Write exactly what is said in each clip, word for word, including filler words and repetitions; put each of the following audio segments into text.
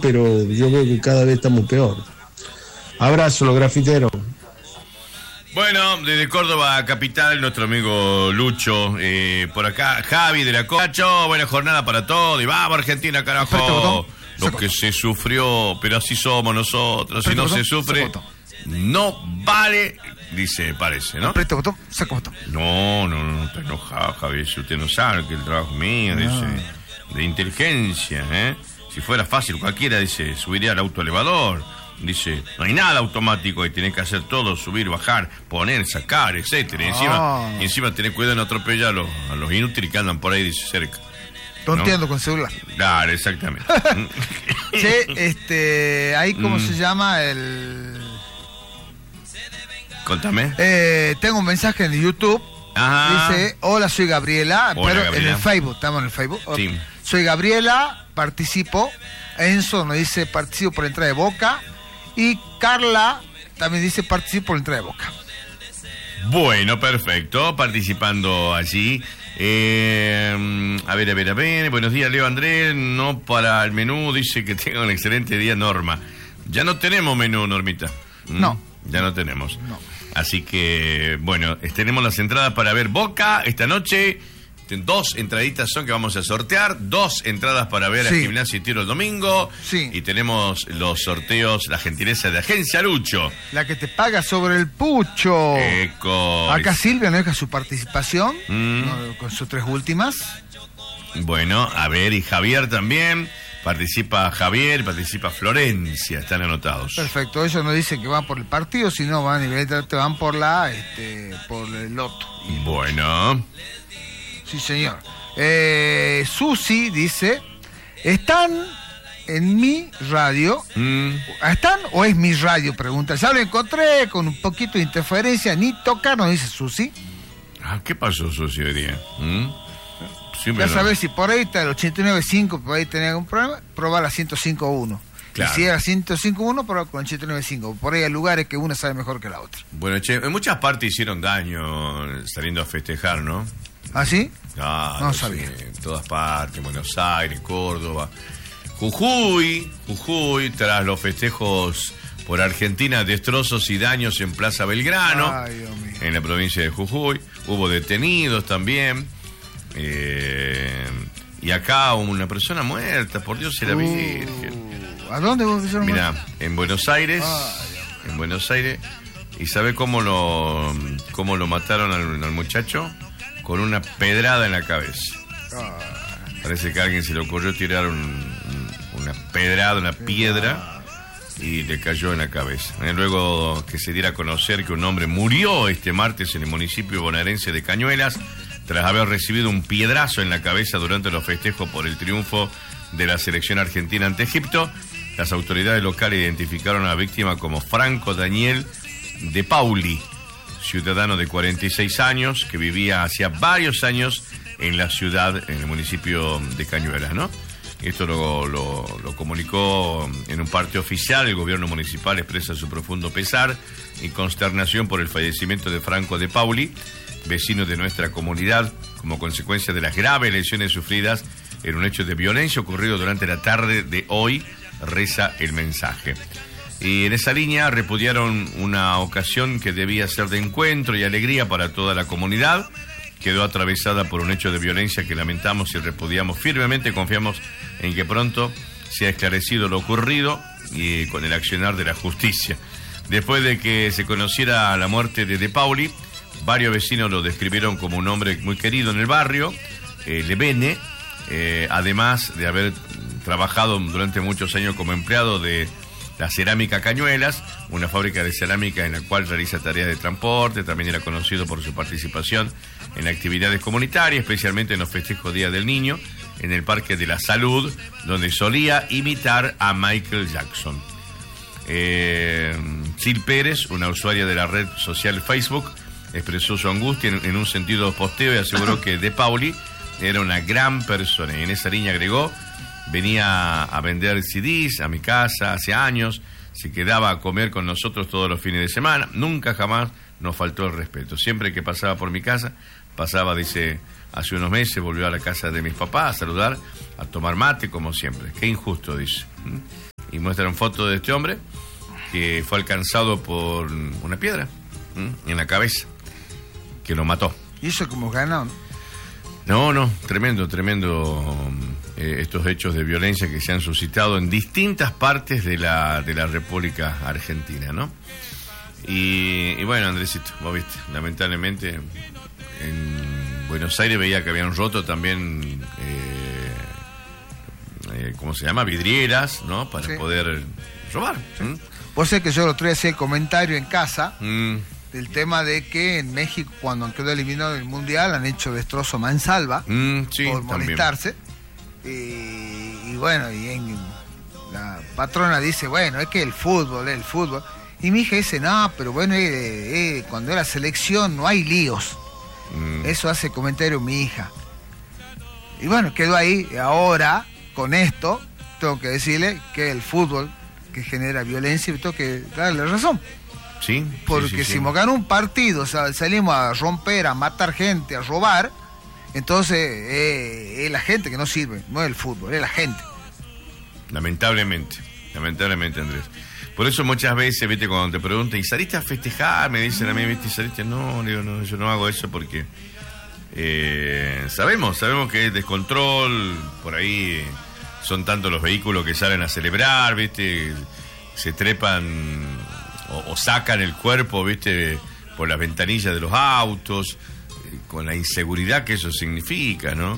pero yo veo que cada vez estamos peor. Abrazo, los grafiteros. Bueno, desde Córdoba capital, nuestro amigo Lucho, eh, por acá, Javi de la Cocho, buena jornada para todos, y vamos Argentina, carajo, lo que se sufrió, pero así somos nosotros, si no se sufre, no vale, dice, parece, ¿no? Aprieta botón, saca botón. No, no, no, está enojado, Javi, si usted no sabe que el trabajo mío, dice, de inteligencia, ¿eh? Si fuera fácil, cualquiera, dice, subiría al autoelevador. Dice, no hay nada automático y tenés que hacer todo, subir, bajar, poner, sacar, etcétera. Y encima, oh. y encima tenés cuidado de no atropellar a los, a los inútiles que andan por ahí, dice, cerca. Tonteando, ¿no? Con celular. Claro, exactamente. Che, este, ahí cómo mm. se llama el... Contame. Eh, tengo un mensaje en YouTube. Ajá. Dice, hola, soy Gabriela, hola, pero Gabriela. En el Facebook, estamos en el Facebook. Sí. Soy Gabriela, participo. Enzo nos dice, participo por la entrada de Boca. Y Carla también dice, participo por la entrada de Boca. Bueno, perfecto, participando allí. Eh, a ver, a ver, a ver. Buenos días, Leo Andrés. No para el menú, dice que tenga un excelente día, Norma. Ya no tenemos menú, Normita. ¿Mm? No. Ya no tenemos. No. Así que, bueno, tenemos las entradas para ver Boca esta noche. Dos entraditas son que vamos a sortear, dos entradas para ver sí. a Gimnasia y Tiro el domingo. Sí. Y tenemos los sorteos, la gentileza de Agencia Lucho. La que te paga sobre el pucho. Eco. Acá Silvia no deja su participación mm. ¿no? con sus tres últimas. Bueno, a ver, y Javier también. Participa Javier, participa Florencia, están anotados. Perfecto, ellos no dicen que van por el partido, sino van directamente van por la, este, por el loto. Bueno. Sí, señor. Eh, Susi dice, ¿están en mi radio? Mm. ¿Están o es mi radio? Pregunta. Ya lo encontré con un poquito de interferencia, ni tocar, nos dice Susi. Ah, ¿qué pasó, Susi, hoy día? ¿Mm? Ya sabes, si por ahí está el ochenta y nueve punto cinco, por ahí tenés algún problema, probá la ciento cinco punto uno. Claro. Y si era ciento cinco punto uno, probá con ochenta y nueve punto cinco. Por ahí hay lugares que una sabe mejor que la otra. Bueno, che, en muchas partes hicieron daño saliendo a festejar, ¿no? ¿Ah, sí? Claro, no sabía. Sí, en todas partes, Buenos Aires, Córdoba, Jujuy, Jujuy, tras los festejos por Argentina, destrozos y daños en Plaza Belgrano. Ay, Dios mío. En la provincia de Jujuy. Hubo detenidos también. Eh, y acá una persona muerta, por Dios era uh, virgen. ¿A dónde vos muerta? Mirá, en Buenos Aires, Ay, en Buenos Aires, ¿y sabe cómo lo cómo lo mataron al, al muchacho? Con una pedrada en la cabeza. Ay. Parece que a alguien se le ocurrió tirar un, un, una pedrada, una piedra, y le cayó en la cabeza. Luego que se diera a conocer que un hombre murió este martes en el municipio bonaerense de Cañuelas, tras haber recibido un piedrazo en la cabeza durante los festejos por el triunfo de la selección argentina ante Egipto. Las autoridades locales identificaron a la víctima como Franco Daniel de Pauli, ciudadano de cuarenta y seis años, que vivía hacía varios años en la ciudad, en el municipio de Cañuelas, ¿no? Esto lo, lo, lo comunicó en un parte oficial. El gobierno municipal expresa su profundo pesar y consternación por el fallecimiento de Franco de Pauli, vecino de nuestra comunidad, como consecuencia de las graves lesiones sufridas en un hecho de violencia ocurrido durante la tarde de hoy, reza el mensaje. Y en esa línea repudiaron una ocasión que debía ser de encuentro y alegría para toda la comunidad. Quedó atravesada por un hecho de violencia que lamentamos y repudiamos firmemente. Confiamos en que pronto sea esclarecido lo ocurrido y con el accionar de la justicia. Después de que se conociera la muerte de De Pauli, varios vecinos lo describieron como un hombre muy querido en el barrio, eh, Lebene, eh, además de haber trabajado durante muchos años como empleado de la Cerámica Cañuelas, una fábrica de cerámica en la cual realiza tareas de transporte. También era conocido por su participación en actividades comunitarias, especialmente en los festejos Día del Niño, en el Parque de la Salud, donde solía imitar a Michael Jackson. Eh, Sil Pérez, una usuaria de la red social Facebook, expresó su angustia en, en un sentido posteo y aseguró que De Pauli era una gran persona. Y en esa línea agregó: venía a vender C Ds a mi casa hace años, se quedaba a comer con nosotros todos los fines de semana, nunca jamás nos faltó el respeto. Siempre que pasaba por mi casa, pasaba, dice, hace unos meses, volvió a la casa de mis papás a saludar, a tomar mate como siempre. Qué injusto, dice. y muestran fotos de este hombre que fue alcanzado por una piedra ¿m? en la cabeza, que lo mató. ¿Y eso cómo ganó? No, no, tremendo, tremendo eh, estos hechos de violencia que se han suscitado en distintas partes de la, de la República Argentina, ¿no? Y, y bueno, Andresito, vos viste, lamentablemente en Buenos Aires veía que habían roto también, eh, eh, ¿cómo se llama? Vidrieras, ¿no? Para sí. poder robar. Sí. ¿Mm? Vos sabés que yo el otro día hacía el comentario en casa mm. del tema de que en México, cuando quedó eliminado del Mundial, han hecho destrozo mansalva mm, sí, por molestarse. Y, y bueno, y en, la patrona dice, bueno, es que el fútbol, el fútbol... Y mi hija dice, no, pero bueno, eh, eh, cuando era selección no hay líos. Mm. Eso hace comentario mi hija. Y bueno, quedó ahí. Ahora, con esto, tengo que decirle que el fútbol que genera violencia, tengo que darle razón. Sí. Porque sí, sí, si sí. nos gana un partido, o sea, salimos a romper, a matar gente, a robar, entonces eh, es la gente que no sirve, no es el fútbol, es la gente. Lamentablemente, lamentablemente, Andrés. Por eso muchas veces, viste, cuando te preguntan, ¿y saliste a festejar? Me dicen a mí, viste, ¿saliste? No, digo, no, yo no hago eso porque eh, sabemos, sabemos que es descontrol, por ahí son tantos los vehículos que salen a celebrar, viste, se trepan o, o sacan el cuerpo, viste, por las ventanillas de los autos, eh, con la inseguridad que eso significa, ¿no?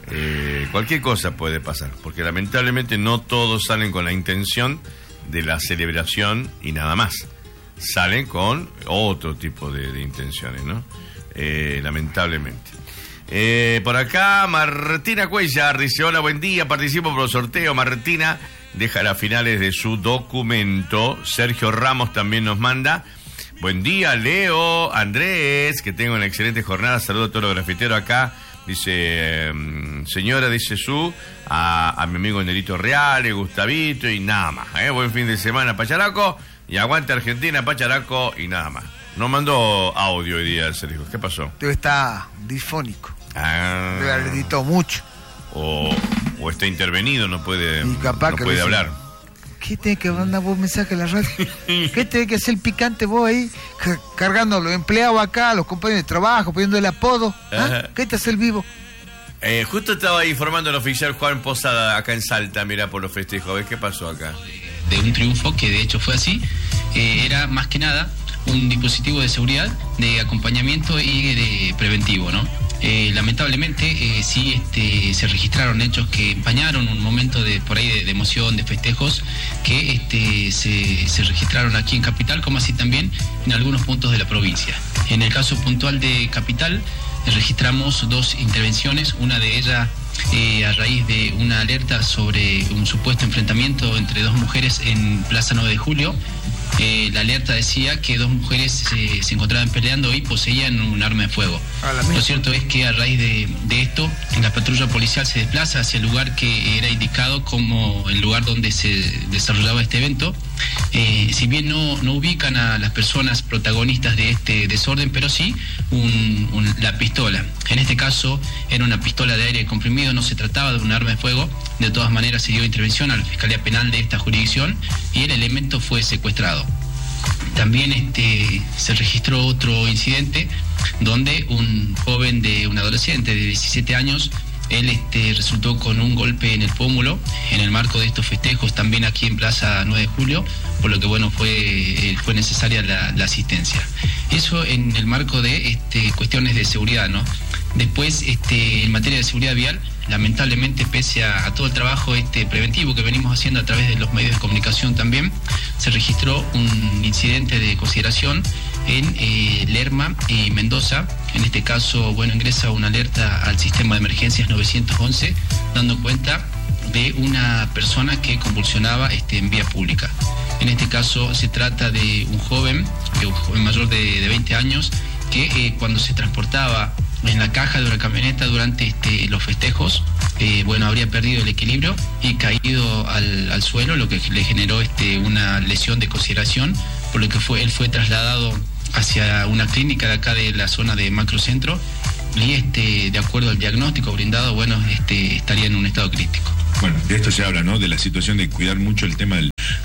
Eh, cualquier cosa puede pasar, porque lamentablemente no todos salen con la intención de la celebración y nada más, salen con otro tipo de, de intenciones, ¿no? Eh, lamentablemente. Eh, por acá Martina Cuellar dice, hola, buen día, participo por el sorteo. Martina deja las finales de su documento. Sergio Ramos también nos manda, buen día, Leo, Andrés, que tengo una excelente jornada, saludo a todos los grafiteros acá. Dice, eh, señora, dice su, a, a mi amigo Nerito Reale, Gustavito y nada más. ¿eh? Buen fin de semana, Pacharaco, y aguante Argentina, Pacharaco, y nada más. No mandó audio hoy día, Sergio. ¿Qué pasó? Debe estar difónico. Ah, Debe haber editado mucho. O, o está intervenido, no puede, y capaz no que puede dice, hablar. ¿Qué tenés que mandar vos mensaje a la radio? ¿Qué tenés que hacer el picante vos ahí? Cargando a los empleados acá, a los compañeros de trabajo, poniendo el apodo. ¿Ah? ¿Qué te hace el vivo? Eh, justo estaba informando el oficial Juan Posada acá en Salta, mira, por los festejos. A ver qué pasó acá. De un triunfo, que de hecho fue así. Eh, era más que nada un dispositivo de seguridad, de acompañamiento y de preventivo, ¿no? Eh, lamentablemente eh, sí este, se registraron hechos que empañaron un momento de por ahí de, de emoción, de festejos, que este, se, se registraron aquí en Capital, como así también en algunos puntos de la provincia. En el caso puntual de Capital eh, registramos dos intervenciones, una de ellas eh, a raíz de una alerta sobre un supuesto enfrentamiento entre dos mujeres en Plaza nueve de Julio. Eh, la alerta decía que dos mujeres eh, se encontraban peleando y poseían un arma de fuego. Lo cierto es que a raíz de, de esto, la patrulla policial se desplaza hacia el lugar que era indicado como el lugar donde se desarrollaba este evento. Eh, si bien no, no ubican a las personas protagonistas de este desorden, pero sí un, un, la pistola. En este caso era una pistola de aire comprimido, no se trataba de un arma de fuego. De todas maneras se dio intervención a la Fiscalía Penal de esta jurisdicción y el elemento fue secuestrado. También este, se registró otro incidente donde un joven de un adolescente de diecisiete años, él este, resultó con un golpe en el pómulo en el marco de estos festejos también aquí en Plaza nueve de Julio, por lo que bueno fue, fue necesaria la, la asistencia. Eso en el marco de este, cuestiones de seguridad, ¿no? Después, este, en materia de seguridad vial, lamentablemente, pese a, a todo el trabajo este, preventivo que venimos haciendo a través de los medios de comunicación también, se registró un incidente de consideración en eh, Lerma y Mendoza. En este caso, bueno, ingresa una alerta al sistema de emergencias novecientos once, dando cuenta de una persona que convulsionaba este, en vía pública. En este caso se trata de un joven, un joven mayor de, de veinte años, que eh, cuando se transportaba en la caja de una camioneta durante este, los festejos, eh, bueno, habría perdido el equilibrio y caído al, al suelo, lo que le generó este, una lesión de consideración, por lo que fue, él fue trasladado hacia una clínica de acá de la zona de Macrocentro y este, de acuerdo al diagnóstico brindado, bueno, este, estaría en un estado crítico. Bueno, de esto se habla, ¿no? De la situación de cuidar mucho el tema del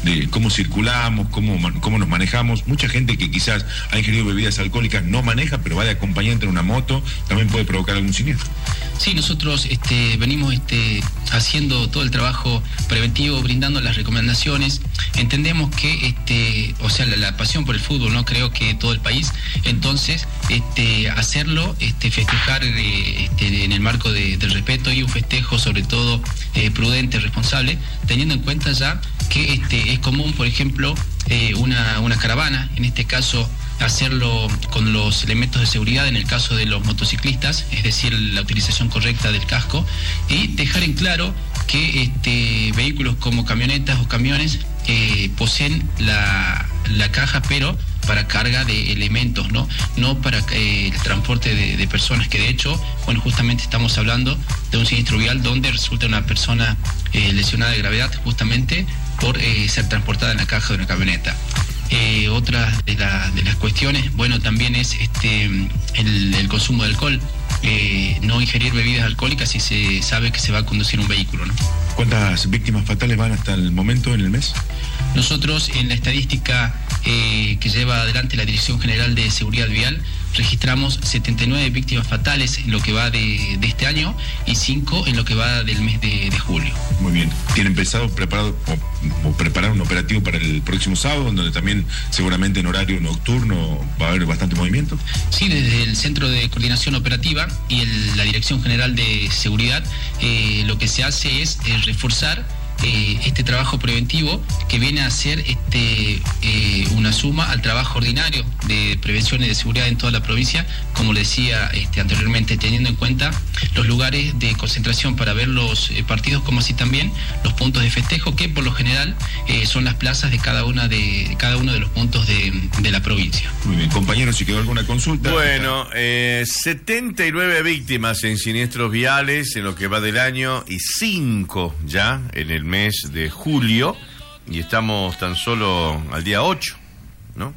de cómo circulamos, cómo, cómo nos manejamos. Mucha gente que quizás ha ingerido bebidas alcohólicas no maneja, pero va de acompañante en una moto, también puede provocar algún siniestro. Sí, nosotros este, venimos este, haciendo todo el trabajo preventivo, brindando las recomendaciones. Entendemos que, este, o sea, la, la pasión por el fútbol, no creo que todo el país, entonces este, hacerlo, este, festejar eh, este, en el marco de, del respeto y un festejo sobre todo eh, prudente, responsable, teniendo en cuenta ya que este, es común, por ejemplo, eh, una, una caravana, en este caso hacerlo con los elementos de seguridad en el caso de los motociclistas, es decir, la utilización correcta del casco, y dejar en claro que este, vehículos como camionetas o camiones eh, poseen la, la caja, pero para carga de elementos, no, no para eh, el transporte de, de personas, que de hecho, bueno, justamente estamos hablando de un siniestro vial donde resulta una persona eh, lesionada de gravedad justamente por eh, ser transportada en la caja de una camioneta. Eh, otra de, la, de las cuestiones, bueno, también es este el, el consumo de alcohol, eh, no ingerir bebidas alcohólicas si se sabe que se va a conducir un vehículo, ¿no? ¿Cuántas víctimas fatales van hasta el momento en el mes? Nosotros en la estadística eh, que lleva adelante la Dirección General de Seguridad Vial registramos setenta y nueve víctimas fatales en lo que va de, de este año y cinco en lo que va del mes de, de julio. Muy bien. ¿Tienen pensado preparado, o, o preparar un operativo para el próximo sábado, donde también seguramente en horario nocturno va a haber bastante movimiento? Sí, desde el Centro de Coordinación Operativa y el, la Dirección General de Seguridad eh, lo que se hace es eh, reforzar Eh, este trabajo preventivo que viene a ser este, eh, una suma al trabajo ordinario de prevención y de seguridad en toda la provincia, como le decía este, anteriormente, teniendo en cuenta los lugares de concentración para ver los eh, partidos, como así también los puntos de festejo, que por lo general eh, son las plazas de cada una de, de cada uno de los puntos de, de la provincia. Muy bien, compañeros, si quedó alguna consulta. Bueno, eh, setenta y nueve víctimas en siniestros viales en lo que va del año y cinco ya en el mes de julio, y estamos tan solo al día ocho, ¿no?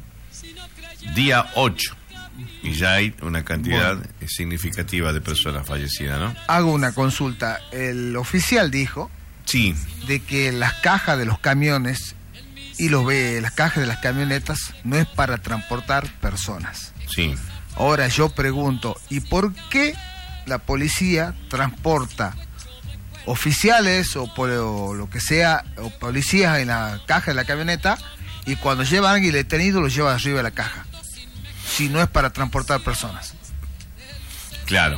Día ocho, y ya hay una cantidad bueno, significativa de personas fallecidas, ¿no? Hago una consulta. El oficial dijo sí. de que las cajas de los camiones y los ve, las cajas de las camionetas no es para transportar personas. Sí. Ahora yo pregunto, ¿y por qué la policía transporta oficiales o, por, o lo que sea, o policías en la caja de la camioneta, y cuando lleva a alguien detenido lo lleva arriba de la caja, si no es para transportar personas? Claro.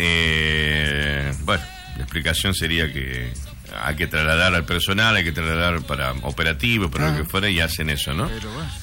Eh, bueno, la explicación sería que hay que trasladar al personal, hay que trasladar para operativos, para ah. lo que fuera, y hacen eso, ¿no? Pero, bueno.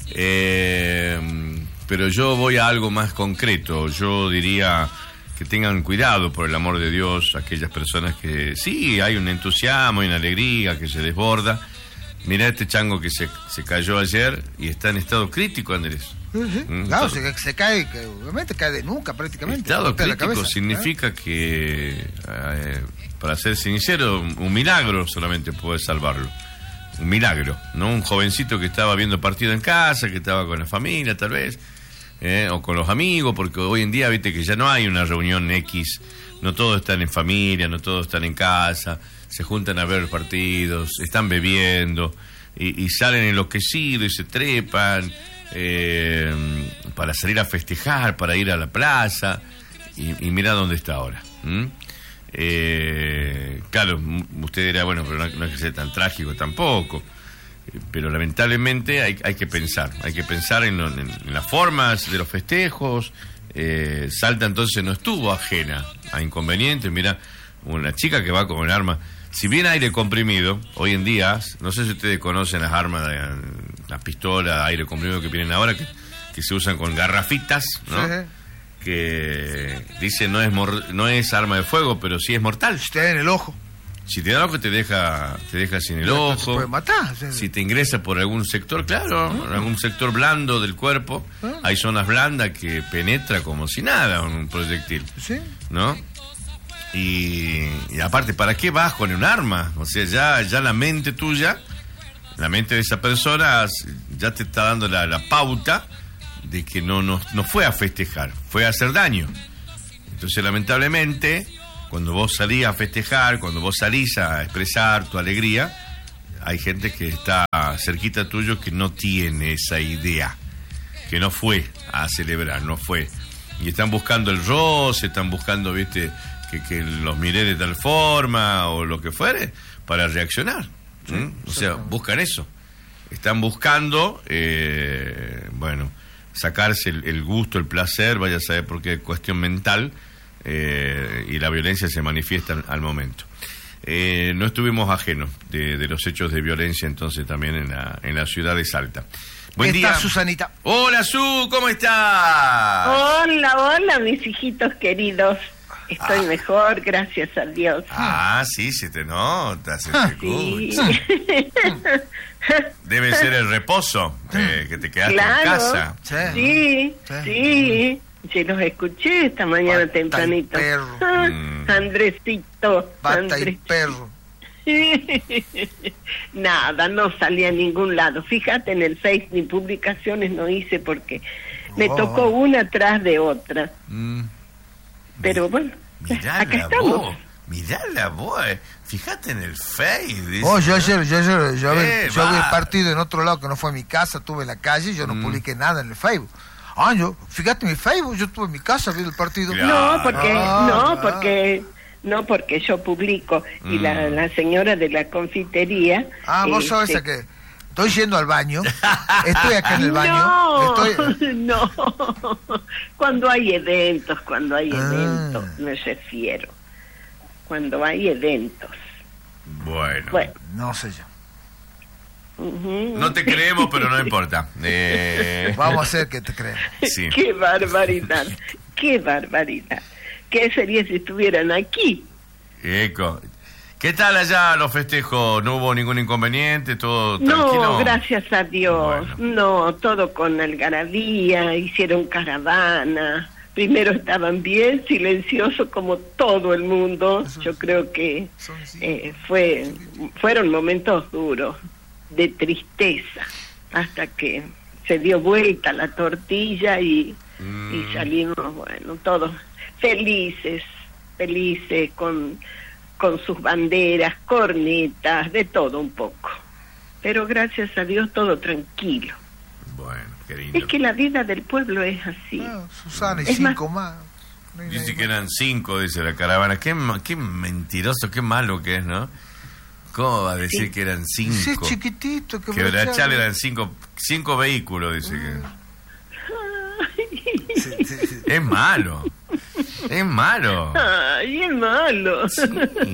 eh, pero yo voy a algo más concreto. Yo diría que tengan cuidado, por el amor de Dios, aquellas personas que sí, hay un entusiasmo, hay una alegría que se desborda. Mirá este chango que se, se cayó ayer y está en estado crítico, Andrés. Sí, sí. ¿Mm? Claro, se, se cae, que, obviamente cae de nuca prácticamente. Estado crítico significa ¿eh? que, eh, para ser sincero, un milagro solamente puede salvarlo. Un milagro, ¿no? Un jovencito que estaba viendo partido en casa, que estaba con la familia tal vez, Eh, o con los amigos, porque hoy en día, viste que ya no hay una reunión X, no todos están en familia, no todos están en casa, se juntan a ver partidos, están bebiendo y, y salen enloquecidos y se trepan eh, para salir a festejar, para ir a la plaza, y, y mira dónde está ahora. ¿Mm? Eh, claro, usted dirá, bueno, pero no, no es que sea tan trágico tampoco. Pero lamentablemente hay, hay que pensar, hay que pensar en, lo, en, en las formas de los festejos. Eh, Salta entonces no estuvo ajena a inconvenientes. Mira, una chica que va con un arma, si bien aire comprimido, hoy en día, no sé si ustedes conocen las armas, de, las pistolas, aire comprimido que vienen ahora, que, que se usan con garrafitas, ¿no? Sí. Que dicen no es mor, no es arma de fuego, pero sí es mortal. Si te da en el ojo. Si te da el ojo, te deja, te deja sin el ojo. Te puede matar. ¿Sí? Si te ingresa por algún sector, claro, ¿Mm? algún sector blando del cuerpo, ¿Mm? hay zonas blandas que penetra como si nada un proyectil. ¿Sí? ¿No? Y, y aparte, ¿para qué vas con un arma? O sea, ya, ya la mente tuya, la mente de esa persona, ya te está dando la, la pauta de que no, no, no fue a festejar, fue a hacer daño. Entonces, lamentablemente, cuando vos salís a festejar, cuando vos salís a expresar tu alegría, hay gente que está cerquita tuyo que no tiene esa idea, que no fue a celebrar, no fue. Y están buscando el roce, están buscando, viste, que, que los miré de tal forma o lo que fuere para reaccionar. Sí, ¿Mm? O sea, buscan eso. Están buscando, eh, bueno, sacarse el, el gusto, el placer, vaya a saber por qué cuestión mental, eh, y la violencia se manifiesta al, al momento. Eh, no estuvimos ajenos de, de los hechos de violencia entonces también en la, en la ciudad de Salta. Buen día, día, Susanita. Hola, Su, ¿cómo estás? Hola, hola, mis hijitos queridos. Estoy ah. mejor, gracias a Dios. Ah, sí, se te nota, se te escucha. Sí. Debe ser el reposo, eh, que te quedaste claro, en casa. Sí, sí, sí. Sí, los escuché esta mañana Bata tempranito. Perro. Ah, mm. Andresito. Bata Andres... y perro. Nada, no salí a ningún lado. Fíjate, en el Face ni publicaciones no hice porque me oh. tocó una tras de otra. Mm. Pero bueno, mirá acá la estamos. Voz, mirá la voz. Fíjate en el Face. Dice, oh, yo ayer, yo ayer, yo, eh, vi, yo vi el partido en otro lado que no fue a mi casa, estuve en la calle, yo no mm. publiqué nada en el Facebook. Ah, yo, fíjate en mi Facebook, yo estuve en mi casa, vi el partido. No, porque, ah, no, ah. porque, no, porque yo publico mm. y la, la señora de la confitería. Ah, vos este... sabés a qué. Estoy yendo al baño, estoy acá en el baño. No, estoy... no. Cuando hay eventos, cuando hay ah. eventos, me refiero. Cuando hay eventos. Bueno, bueno. no sé yo. Uh-huh. No te creemos, pero no importa. Eh... Vamos a hacer que te crean. Sí. Qué barbaridad, qué barbaridad. ¿Qué sería si estuvieran aquí? Eco. ¿Qué tal allá los festejos? ¿No hubo ningún inconveniente? ¿Todo tranquilo? No, gracias a Dios. Bueno. No, todo con algarabía, hicieron caravana. Primero estaban bien silenciosos como todo el mundo. Yo creo que eh, fue fueron momentos duros, de tristeza, hasta que se dio vuelta la tortilla y, mm. y salimos, bueno, todos felices, felices con, con sus banderas, cornetas, de todo un poco. Pero gracias a Dios todo tranquilo. Bueno, qué lindo. Es que la vida del pueblo es así. Ah, Susana, y es cinco más. más. No dice que eran cinco, dice la caravana. Qué, qué mentiroso, qué malo que es, ¿no? ¿Cómo va a decir sí. que eran cinco? Sí, es chiquitito. Que, que Brachal eran cinco, cinco vehículos, dice ah. que... Sí, sí, sí. Es malo. Es malo. Ay, es malo. Sí.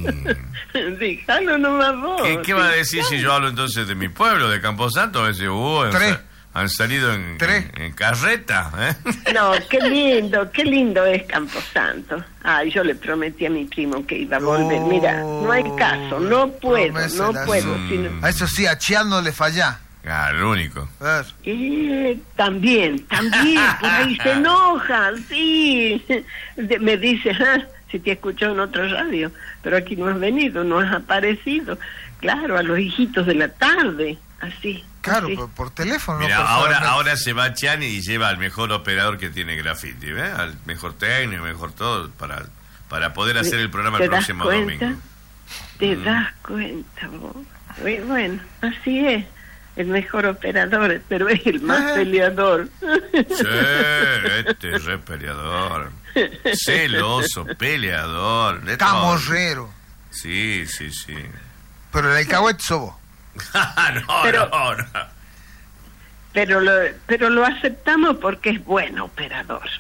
Déjalo nomás vos. ¿Qué, qué va a decir si yo hablo entonces de mi pueblo, de Camposanto? A veces, uh, Tres. Han salido en, en, en carreta, ¿eh? No, qué lindo, qué lindo es Camposanto. Ay, yo le prometí a mi primo que iba a volver. Oh, mira, no hay caso, no puedo, no puedo. Mm. Sino... A eso sí, a Chian no le falla. Ah, el único. Eh, también, también, por ahí se enoja, sí. De, me dice, ah, si te escuchó en otra radio, pero aquí no has venido, no has aparecido. Claro, a los hijitos de la tarde, así. Claro, así. Por, por teléfono. Mira, no ahora, ahora se va Chani y lleva al mejor operador que tiene Graffiti, ¿ves? Al mejor técnico, mejor todo, para, para poder hacer el programa el próximo domingo. ¿Te mm. das cuenta vos? Bueno, así es. El mejor operador, pero es el más ah. peleador. Sí, este es re peleador. Celoso, peleador. Camorrero. Sí, sí, sí. Pero el alcahuete sos vos. no, pero, no, no. Pero lo, pero lo aceptamos porque es buen operador.